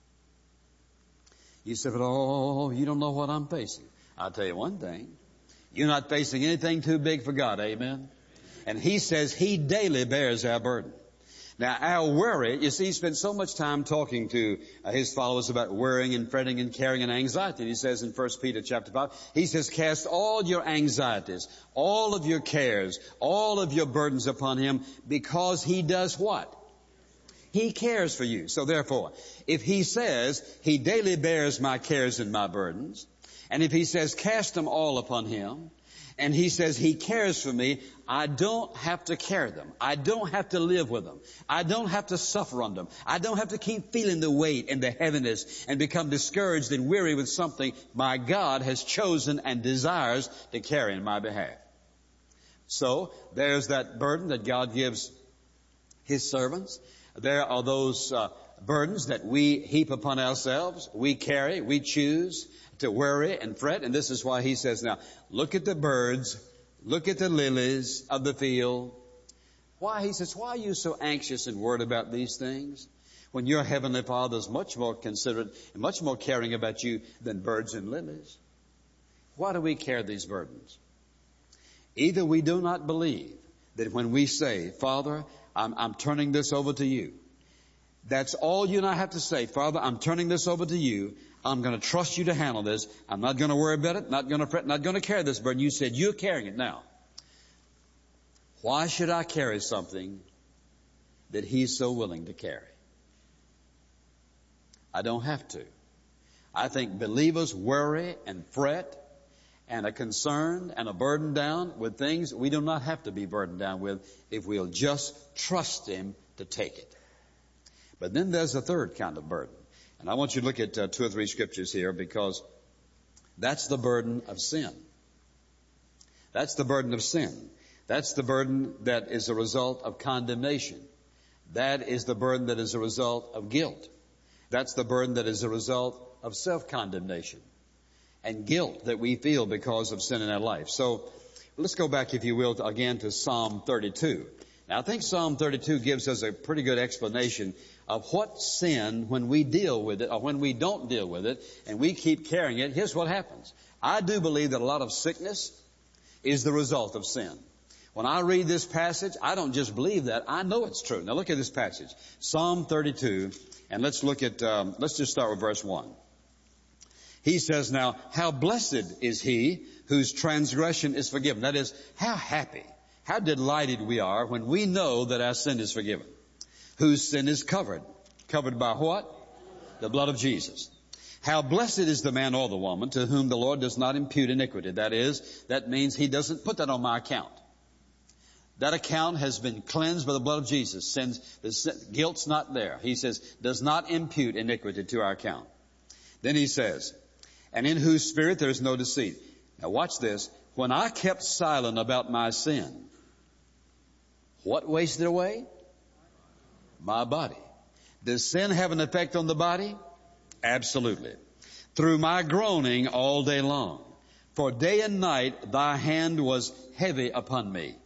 You say, but you don't know what I'm facing. I'll tell you one thing. You're not facing anything too big for God, amen? And He says He daily bears our burden. Now, our worry, you see, He spent so much time talking to His followers about worrying and fretting and caring and anxiety. And He says in 1 Peter chapter 5, He says, cast all your anxieties, all of your cares, all of your burdens upon Him, because He does what? He cares for you. So therefore, if He says, He daily bears my cares and my burdens, and if He says, cast them all upon Him, and He says He cares for me, I don't have to carry them. I don't have to live with them. I don't have to suffer on them. I don't have to keep feeling the weight and the heaviness and become discouraged and weary with something my God has chosen and desires to carry in my behalf. So there's that burden that God gives His servants. There are those burdens that we heap upon ourselves, we carry, we choose to worry and fret. And this is why He says, now, look at the birds, look at the lilies of the field. Why? He says, why are you so anxious and worried about these things when your Heavenly Father is much more considerate and much more caring about you than birds and lilies? Why do we carry these burdens? Either we do not believe that when we say, Father, I'm turning this over to you. That's all you and I have to say. Father, I'm turning this over to you. I'm going to trust you to handle this. I'm not going to worry about it, not going to fret, not going to carry this burden. You said you're carrying it now. Why should I carry something that He's so willing to carry? I don't have to. I think believers worry and fret and are concerned and are burdened down with things we do not have to be burdened down with if we'll just trust Him to take it. But then there's a third kind of burden. And I want you to look at 2 or 3 scriptures here, because that's the burden of sin. That's the burden of sin. That's the burden that is a result of condemnation. That is the burden that is a result of guilt. That's the burden that is a result of self-condemnation and guilt that we feel because of sin in our life. So let's go back, if you will, again to Psalm 32. Now, I think Psalm 32 gives us a pretty good explanation of what sin, when we deal with it or when we don't deal with it and we keep carrying it, here's what happens. I do believe that a lot of sickness is the result of sin. When I read this passage, I don't just believe that, I know it's true. Now look at this passage, Psalm 32, and let's just start with verse 1. He says, now, how blessed is he whose transgression is forgiven. That is, how happy, how delighted we are when we know that our sin is forgiven. Whose sin is covered. Covered by what? The blood of Jesus. How blessed is the man or the woman to whom the Lord does not impute iniquity. That means He doesn't put that on my account. That account has been cleansed by the blood of Jesus. Guilt's not there. He says, does not impute iniquity to our account. Then He says, and in whose spirit there is no deceit. Now watch this. When I kept silent about my sin, what wasted away? My body. Does sin have an effect on the body? Absolutely. Through my groaning all day long. For day and night thy hand was heavy upon me.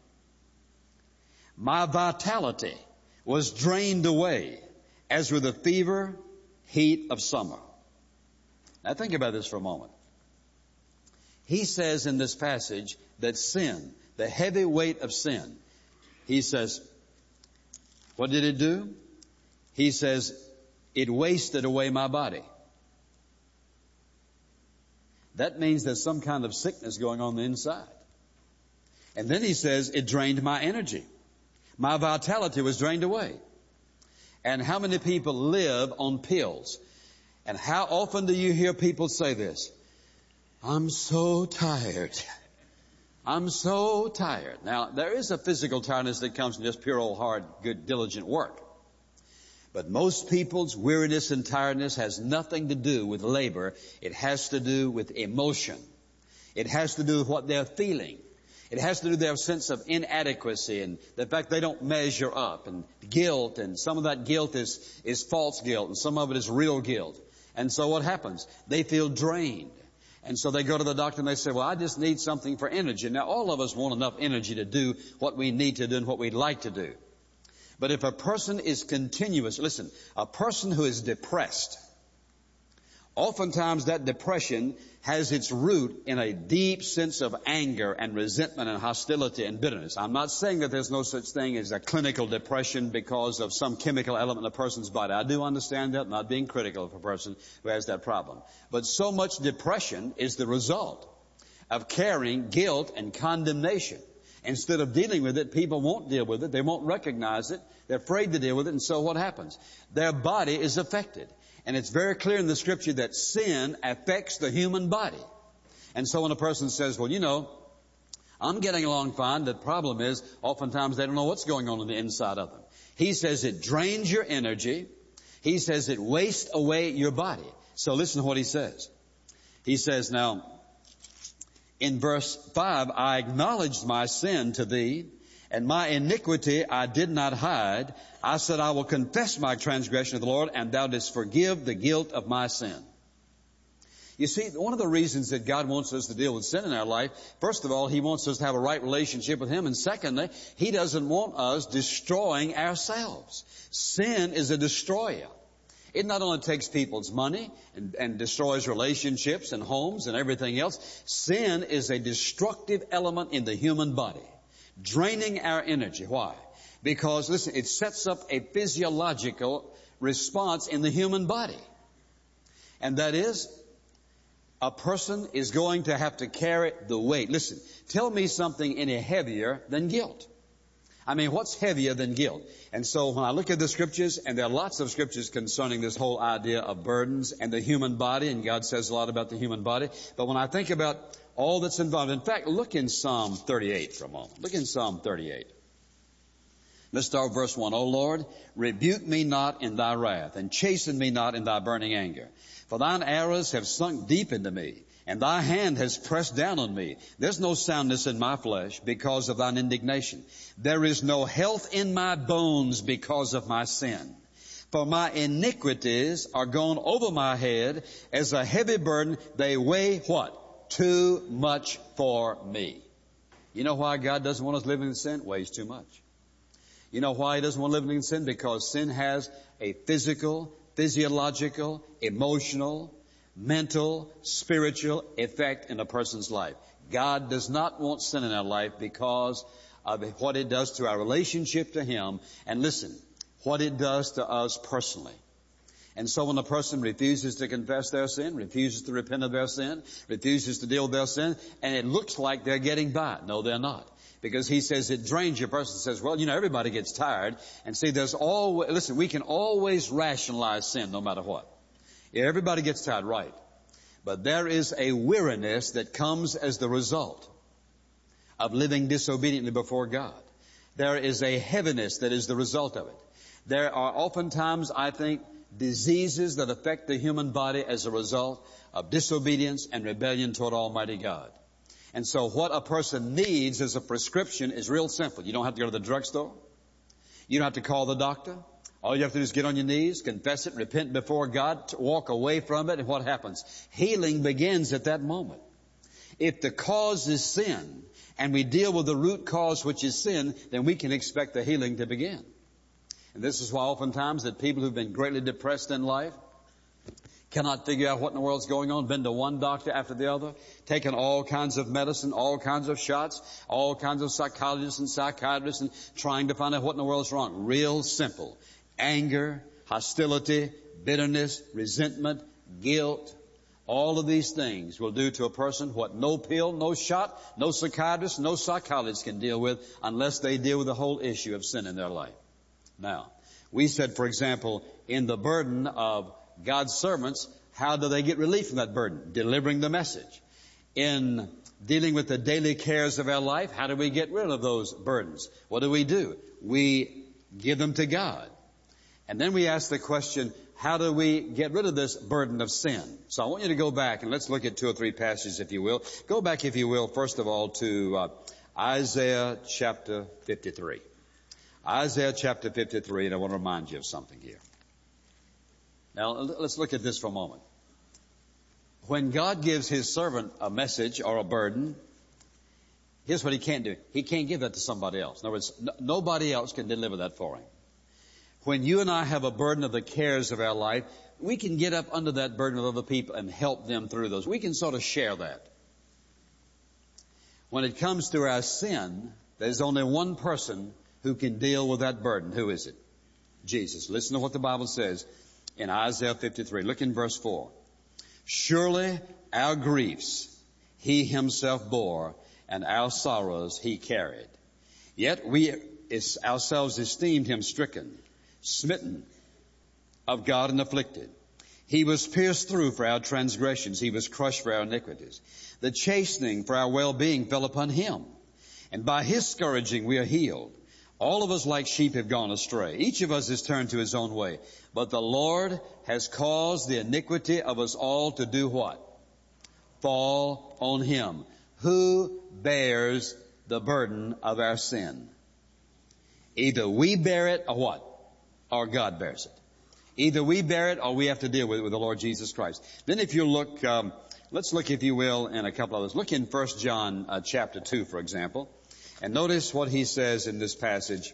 My vitality was drained away as with the fever heat of summer. Now think about this for a moment. He says in this passage that sin, the heavy weight of sin, he says, what did it do? He says, it wasted away my body. That means there's some kind of sickness going on the inside. And then he says, it drained my energy. My vitality was drained away. And how many people live on pills? And how often do you hear people say this? I'm so tired. I'm so tired. Now, there is a physical tiredness that comes from just pure old hard, good, diligent work. But most people's weariness and tiredness has nothing to do with labor. It has to do with emotion. It has to do with what they're feeling. It has to do with their sense of inadequacy and the fact they don't measure up, and guilt, and some of that guilt is false guilt, and some of it is real guilt. And so what happens? They feel drained. And so they go to the doctor and they say, well, I just need something for energy. Now, all of us want enough energy to do what we need to do and what we'd like to do. But if a person is continuous, listen, a person who is depressed Oftentimes that depression has its root in a deep sense of anger and resentment and hostility and bitterness. I'm not saying that there's no such thing as a clinical depression because of some chemical element in a person's body. I do understand that, not being critical of a person who has that problem. But so much depression is the result of carrying guilt and condemnation. Instead of dealing with it, people won't deal with it. They won't recognize it. They're afraid to deal with it. And so what happens? Their body is affected. And it's very clear in the Scripture that sin affects the human body. And so when a person says, well, you know, I'm getting along fine, the problem is oftentimes they don't know what's going on the inside of them. He says it drains your energy. He says it wastes away your body. So listen to what he says. He says, now, in verse 5, I acknowledged my sin to thee, and my iniquity I did not hide. I said, I will confess my transgression to the Lord, and thou didst forgive the guilt of my sin. You see, one of the reasons that God wants us to deal with sin in our life, first of all, He wants us to have a right relationship with Him. And secondly, He doesn't want us destroying ourselves. Sin is a destroyer. It not only takes people's money and destroys relationships and homes and everything else. Sin is a destructive element in the human body, draining our energy. Why? Because, listen, it sets up a physiological response in the human body. And that is, a person is going to have to carry the weight. Listen, tell me something any heavier than guilt. I mean, what's heavier than guilt? And so when I look at the Scriptures, and there are lots of Scriptures concerning this whole idea of burdens and the human body, and God says a lot about the human body. But when I think about all that's involved, in fact, look in Psalm 38 for a moment. Look in Psalm 38. Let's start with verse 1. O Lord, rebuke me not in thy wrath, and chasten me not in thy burning anger. For thine arrows have sunk deep into me, and thy hand has pressed down on me. There's no soundness in my flesh because of thine indignation. There is no health in my bones because of my sin. For my iniquities are gone over my head as a heavy burden. They weigh what? Too much for me. You know why God doesn't want us living in sin? It weighs too much. You know why He doesn't want living in sin? Because sin has a physical, physiological, emotional, mental, spiritual effect in a person's life. God does not want sin in our life because of what it does to our relationship to Him. And listen, what it does to us personally. And so when a person refuses to confess their sin, refuses to repent of their sin, refuses to deal with their sin, and it looks like they're getting by. No, they're not. Because He says it drains you. A person says, well, you know, everybody gets tired. And see, listen, we can always rationalize sin no matter what. Yeah, everybody gets tired, right. But there is a weariness that comes as the result of living disobediently before God. There is a heaviness that is the result of it. There are oftentimes, I think, diseases that affect the human body as a result of disobedience and rebellion toward Almighty God. And so what a person needs as a prescription is real simple. You don't have to go to the drugstore. You don't have to call the doctor. All you have to do is get on your knees, confess it, repent before God, walk away from it, and what happens? Healing begins at that moment. If the cause is sin, and we deal with the root cause, which is sin, then we can expect the healing to begin. And this is why oftentimes that people who've been greatly depressed in life cannot figure out what in the world's going on, been to one doctor after the other, taken all kinds of medicine, all kinds of shots, all kinds of psychologists and psychiatrists, and trying to find out what in the world's wrong. Real simple. Anger, hostility, bitterness, resentment, guilt, all of these things will do to a person what no pill, no shot, no psychiatrist, no psychologist can deal with unless they deal with the whole issue of sin in their life. Now, we said, for example, in the burden of God's servants, how do they get relief from that burden? Delivering the message. In dealing with the daily cares of our life, how do we get rid of those burdens? What do? We give them to God. And then we ask the question, how do we get rid of this burden of sin? So I want you to go back and let's look at 2 or 3 passages, if you will. Go back, if you will, first of all, to Isaiah chapter 53. Isaiah chapter 53, and I want to remind you of something here. Now, let's look at this for a moment. When God gives His servant a message or a burden, here's what He can't do. He can't give that to somebody else. In other words, nobody else can deliver that for Him. When you and I have a burden of the cares of our life, we can get up under that burden of other people and help them through those. We can sort of share that. When it comes to our sin, there's only one person who can deal with that burden. Who is it? Jesus. Listen to what the Bible says in Isaiah 53. Look in verse 4. Surely our griefs he himself bore, and our sorrows he carried. Yet we ourselves esteemed him stricken, smitten of God and afflicted. He was pierced through for our transgressions. He was crushed for our iniquities. The chastening for our well-being fell upon him, and by his scourging we are healed. All of us like sheep have gone astray. Each of us has turned to his own way. But the Lord has caused the iniquity of us all to do what? Fall on him. Who bears the burden of our sin? Either we bear it or what? Or God bears it. Either we bear it or we have to deal with it with the Lord Jesus Christ. Then if you look, let's look, if you will, in a couple of others. Look in 1 John chapter 2, for example. And notice what he says in this passage,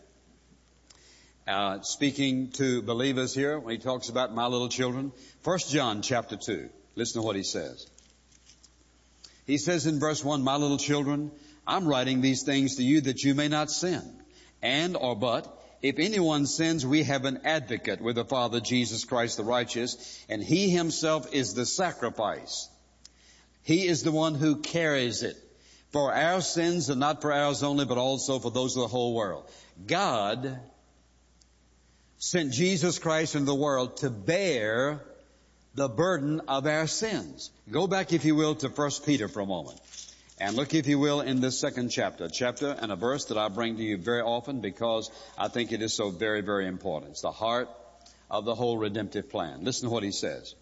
speaking to believers here when he talks about my little children. 1 John chapter 2. Listen to what he says. He says in verse 1, my little children, I'm writing these things to you that you may not sin. But, if anyone sins, we have an advocate with the Father, Jesus Christ the righteous, and he himself is the sacrifice. He is the one who carries it for our sins, and not for ours only, but also for those of the whole world. God sent Jesus Christ into the world to bear the burden of our sins. Go back, if you will, to 1 Peter for a moment. And look, if you will, in this second chapter and a verse that I bring to you very often because I think it is so very, very important. It's the heart of the whole redemptive plan. Listen to what he says.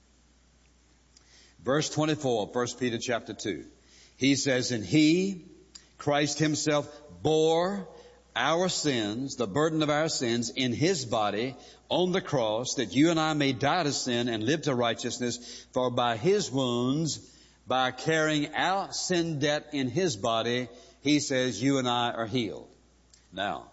Verse 24 of 1 Peter chapter 2. He says, and he, Christ himself, bore our sins, the burden of our sins, in his body on the cross, that you and I may die to sin and live to righteousness. For by his wounds, by carrying our sin debt in his body, he says, you and I are healed. Now,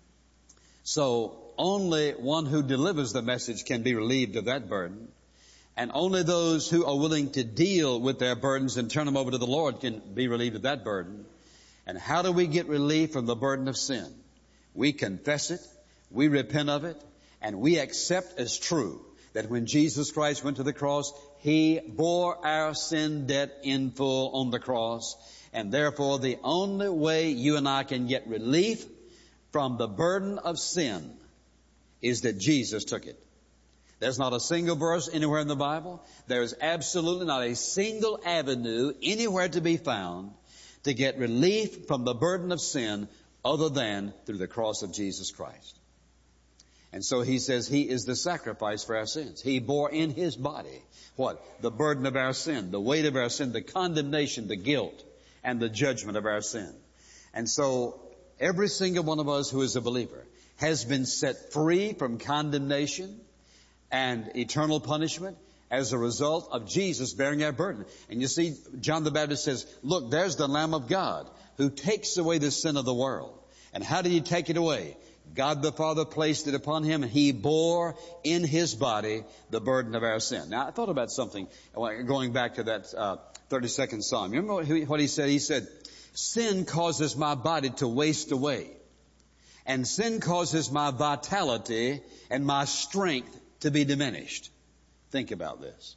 so only one who delivers the message can be relieved of that burden. And only those who are willing to deal with their burdens and turn them over to the Lord can be relieved of that burden. And how do we get relief from the burden of sin? We confess it, we repent of it, and we accept as true that when Jesus Christ went to the cross, he bore our sin debt in full on the cross. And therefore, the only way you and I can get relief from the burden of sin is that Jesus took it. There's not a single verse anywhere in the Bible. There's absolutely not a single avenue anywhere to be found to get relief from the burden of sin other than through the cross of Jesus Christ. And so he says he is the sacrifice for our sins. He bore in his body what? The burden of our sin, the weight of our sin, the condemnation, the guilt, and the judgment of our sin. And so every single one of us who is a believer has been set free from condemnation and eternal punishment as a result of Jesus bearing our burden. And you see, John the Baptist says, look, there's the Lamb of God who takes away the sin of the world. And how did he take it away? God the Father placed it upon him, and he bore in his body the burden of our sin. Now, I thought about something going back to that 32nd Psalm. You remember what he said? He said, sin causes my body to waste away, and sin causes my vitality and my strength to be diminished. Think about this.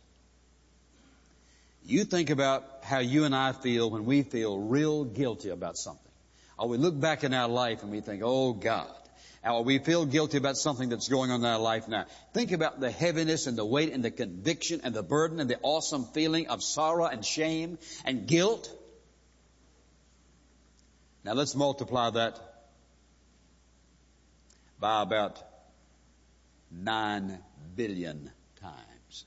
You think about how you and I feel when we feel real guilty about something. Or we look back in our life and we think, oh God. Or we feel guilty about something that's going on in our life now. Think about the heaviness and the weight and the conviction and the burden and the awesome feeling of sorrow and shame and guilt. Now let's multiply that by about 9 billion times.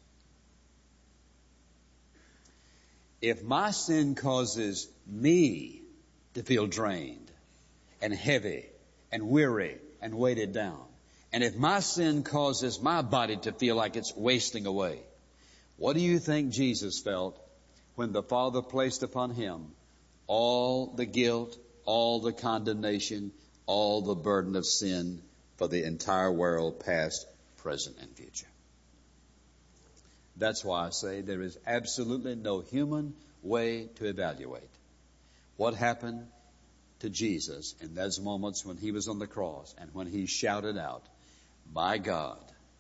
If my sin causes me to feel drained and heavy and weary and weighted down, and if my sin causes my body to feel like it's wasting away, what do you think Jesus felt when the Father placed upon him all the guilt, all the condemnation, all the burden of sin for the entire world, past, present, and future. That's why I say there is absolutely no human way to evaluate what happened to Jesus in those moments when he was on the cross and when he shouted out, my God,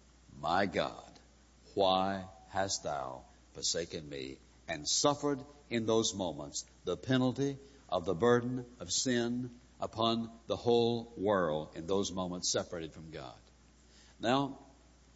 why hast thou forsaken me?" and suffered in those moments the penalty of the burden of sin upon the whole world in those moments separated from God. Now,